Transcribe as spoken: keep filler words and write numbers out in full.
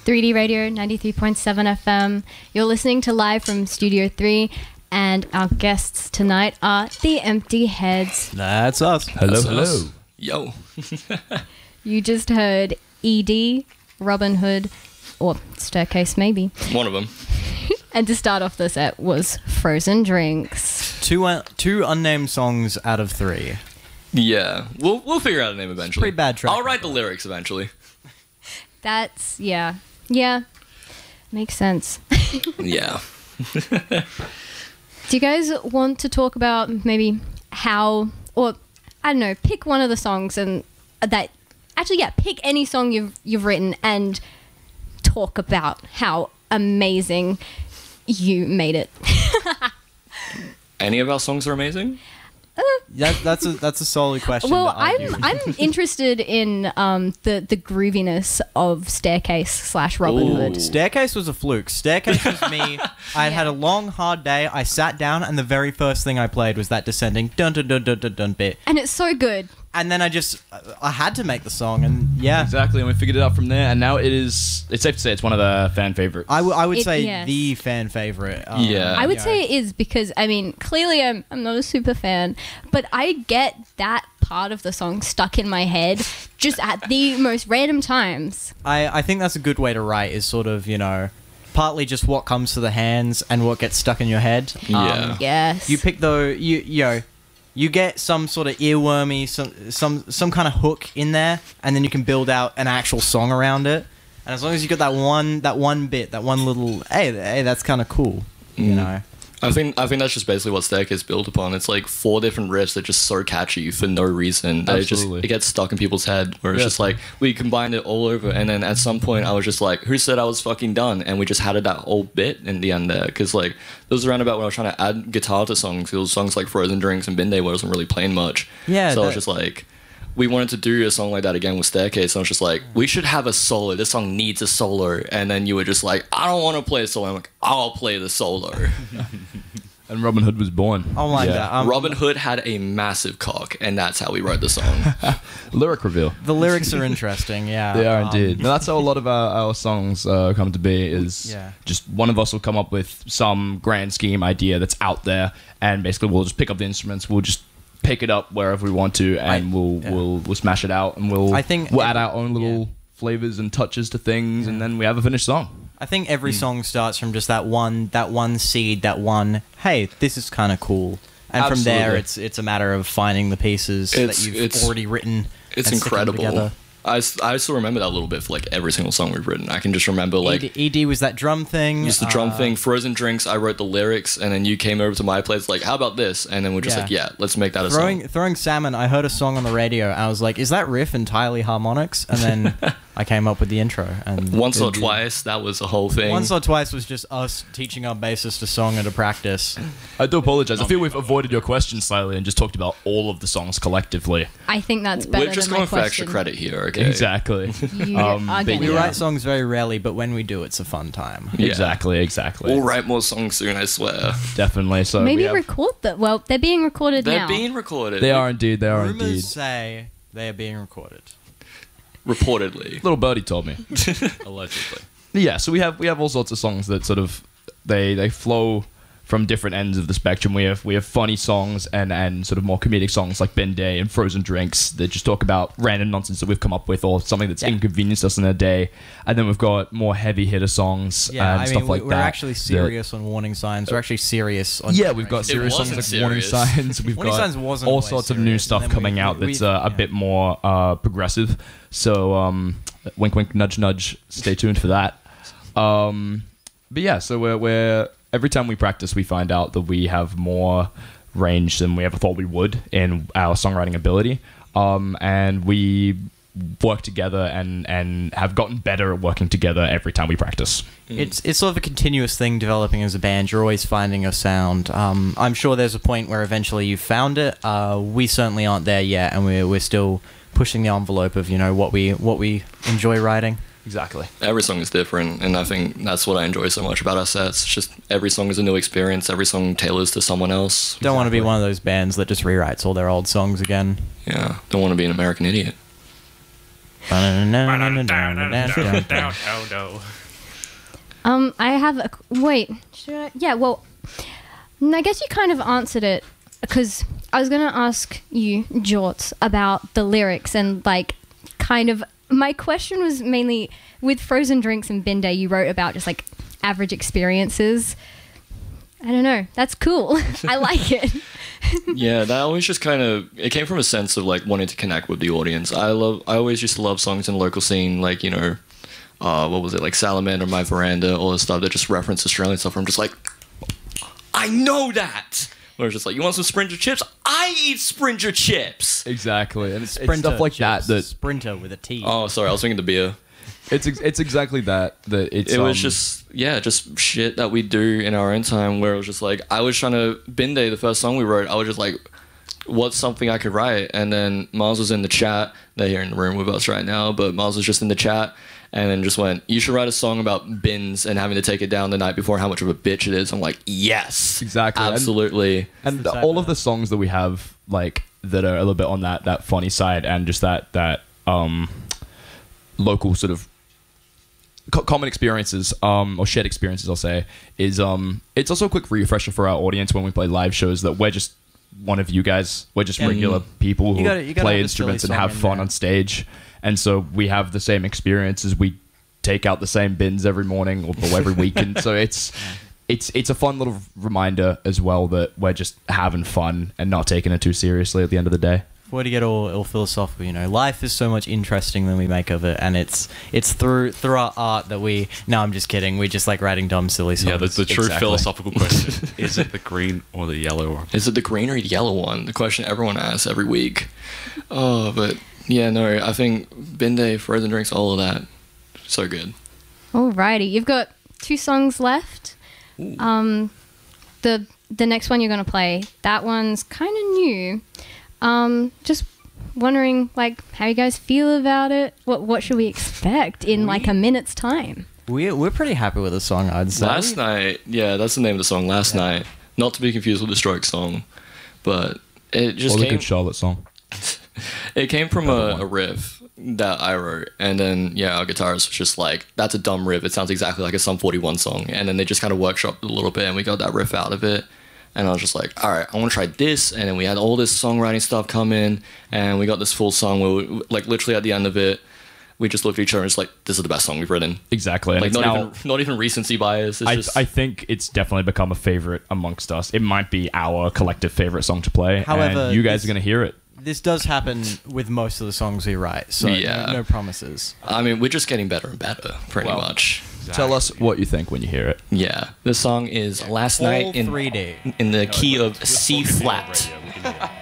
three D Radio ninety-three point seven F M. You're listening to Live from Studio three, and our guests tonight are the Empty Heads. That's us. Hello, That's hello. us. Yo. You just heard E D, Robin Hood, or Staircase maybe. One of them. And to start off the set was Frozen Drinks. Two uh, two unnamed songs out of three. Yeah. We'll we'll figure out a name eventually. Pretty bad track. I'll write the lyrics eventually. That's, yeah. Yeah. Makes sense. Yeah. Do you guys want to talk about maybe how, or I don't know, pick one of the songs and that, actually, yeah, pick any song you've you've written and talk about how amazing you made it. Any of our songs are amazing? That, that's a that's a solid question. Well, to argue. I'm I'm interested in um the the grooviness of Staircase slash Robin Ooh. Hood. Staircase was a fluke. Staircase was me. I had had a long, hard day. I sat down, and the very first thing I played was that descending dun dun dun dun dun dun bit. And it's so good. And then I just, I had to make the song, and yeah. Exactly, and we figured it out from there, and now it is, it's safe to say it's one of the fan favorites. I, w- I would It- say yes. the fan favorite. Um, Yeah. I would you say know. it is because, I mean, clearly I'm, I'm not a super fan, but I get that part of the song stuck in my head just at the most random times. I, I think that's a good way to write, is sort of, you know, partly just what comes to the hands and what gets stuck in your head. Yeah. Yes. You pick though, you, you know, you get some sort of earwormy, some, some, some kind of hook in there, and then you can build out an actual song around it. And as long as you got that one, that one bit, that one little, hey, hey, that's kind of cool, you Mm. know. I think I think that's just basically what Staircase built upon. It's like four different riffs that are just so catchy for no reason. That it just Absolutely. it gets stuck in people's head. Where it's Yeah. just like we combined it all over, and then at some point I was just like, "Who said I was fucking done?" And we just had that whole bit in the end there, because like there was around about when I was trying to add guitar to songs. There was songs like Frozen Drinks and Bin Day where I wasn't really playing much. Yeah, So I was that- just like, we wanted to do a song like that again with Staircase. And I was just like, we should have a solo. This song needs a solo. And then you were just like, I don't want to play a solo. I'm like, I'll play the solo. and Robin Hood was born. Oh my Yeah. god. Um, Robin Hood had a massive cock, and that's how we wrote the song. Lyric reveal. The lyrics are interesting, yeah. They are Um, indeed. No, that's how a lot of our, our songs uh, come to be, is Yeah. just one of us will come up with some grand scheme idea that's out there, and basically we'll just pick up the instruments, we'll just pick it up wherever we want to, and I- we'll, yeah. we'll we'll smash it out, and we'll I think we'll it- add our own little yeah. flavors and touches to things, and then we have a finished song. I think every Hmm. song starts from just that one, that one seed, that one, hey, this is kind of cool. And from there, Absolutely. it's it's a matter of finding the pieces It's- that you've it's- already written. It's and sticking them incredible. together. I, s- I still remember that a little bit for like every single song we've written. I can just remember like E D, E D was that drum thing. just the drum uh, thing, Frozen Drinks. I wrote the lyrics, and then you came over to my place like, how about this? And then we're just Yeah. like, yeah, let's make that a Throwing song. throwing salmon. I heard a song on the radio. And I was like, is that riff entirely harmonics? And then I came up with the intro. And Once or Indeed. twice, that was the whole thing. Once or twice was just us teaching our bassist a song at a practice. I do apologize. I feel we've avoided your question slightly and just talked about all of the songs collectively. I think that's better We're just than my going for extra question. credit here, okay? Exactly. You Um, are but getting We it. Yeah. write songs very rarely, but when we do, it's a fun time. Yeah. Exactly. Exactly. We'll write more songs soon, I swear. Definitely. So we Maybe have- record that. Well, they're being recorded They're now. being recorded. they are indeed. They are Rumors indeed. say they are being recorded. reportedly. Little birdie told me. Allegedly. Yeah, so we have we have all sorts of songs that sort of they they flow from different ends of the spectrum. We have we have funny songs and, and sort of more comedic songs like Ben Day and Frozen Drinks that just talk about random nonsense that we've come up with or something that's Yeah. inconvenienced us in a day. And then we've got more heavy hitter songs Yeah, and I stuff mean, like we're that. actually that- serious on warning signs. We're actually serious on. yeah, we've got It serious songs wasn't like warning serious. signs. We've Warning got Signs wasn't all always sorts of new serious, stuff and then coming we- out we- that's uh, a yeah. bit more uh, progressive. So um, wink, wink, nudge, nudge. Stay tuned for that. Um, but yeah, so we're, we're every time we practice, we find out that we have more range than we ever thought we would in our songwriting ability. Um, and we work together and, and have gotten better at working together every time we practice. It's it's sort of a continuous thing developing as a band. You're always finding a sound. Um, I'm sure there's a point where eventually you found it. Uh, we certainly aren't there yet, and we're we're still pushing the envelope of you know what we what we enjoy writing. Exactly. Every song is different, and I think that's what I enjoy so much about our sets. It's just every song is a new experience. Every song tailors to someone else. Don't want to be one of those bands that just rewrites all their old songs again. Yeah, don't want to be an American idiot. Um, I have a wait. Should I? Yeah. Well, mm, I guess you kind of answered it because I was gonna ask you, Jorts, about the lyrics and like kind of. My question was mainly with Frozen Drinks and Bin Day. You wrote about just like average experiences. I don't know. That's cool. I like it. Yeah, that always just kind of it came from a sense of like wanting to connect with the audience. I love I always used to love songs in the local scene, like, you know, uh, what was it, like Salamander, My Veranda, all this stuff that just reference Australian stuff. I'm just like, I know that. Where it's just like, you want some Sprinter chips? I eat Sprinter chips. Exactly, and it's, it's Sprinter stuff like chips. that. That Sprinter with a T. Oh, sorry, I was thinking the beer. it's ex- it's exactly that. That it's It was um, just, yeah, just shit that we do in our own time where it was just like, I was trying to, Bin Day, the first song we wrote, I was just like, what's something I could write? And then Miles was in the chat. They're here in the room with us right now, but Miles was just in the chat and then just went, you should write a song about bins and having to take it down the night before, how much of a bitch it is. I'm like, yes. Exactly. And- Absolutely. and It's all of that. the songs that we have, like, that are a little bit on that that funny side and just that that um local sort of co- common experiences um or shared experiences, I'll say, is um it's also a quick refresher for our audience when we play live shows that we're just one of you guys. We're just And regular people who you gotta- you gotta play have a silly instruments and song have in fun there. on stage, and so we have the same experiences. We take out the same bins every morning or, or every weekend. So it's it's it's a fun little reminder as well that we're just having fun and not taking it too seriously at the end of the day. Where to get all, all philosophical, you know, life is so much interesting than we make of it, and it's it's through through our art that we. No, I'm just kidding. We just like writing dumb, silly songs. Yeah, the, the true Exactly. philosophical question is it the green or the yellow one? Is it the green or yellow one? The question everyone asks every week. Oh, but yeah, no, I think Bin Day, Frozen Drinks, all of that. So good. Alrighty, you've got two songs left. Um, the the next one you're gonna play, that one's kind of new. Um, just wondering, like, how you guys feel about it. What what should we expect in like a minute's time? we we're pretty happy with the song. I'd say. Last night, yeah, that's the name of the song. Last night, not to be confused with the Strokes song, but it just Or the came. Good Charlotte song. It came from Another a, one. a riff that I wrote, and then yeah, our guitarist was just like, "That's a dumb riff. It sounds exactly like a Sum forty-one song." And then they just kind of workshopped it a little bit, and we got that riff out of it. And I was just like, "All right, I want to try this." And then we had all this songwriting stuff come in, and we got this full song where, we, like, literally at the end of it, we just looked at each other and just like, "This is the best song we've written." Exactly. And Like, it's not now, even not even recency bias. It's I, just I think it's definitely become a favorite amongst us. It might be our collective favorite song to play. However, and you guys this- are going to hear it. This does happen with most of the songs we write, so Yeah. no, no promises. I mean, we're just getting better and better, pretty Well, much. Tell us what you think when you hear it. Yeah, the song is "Last All Night" in three D. in the key of C flat. Radio, we can do that.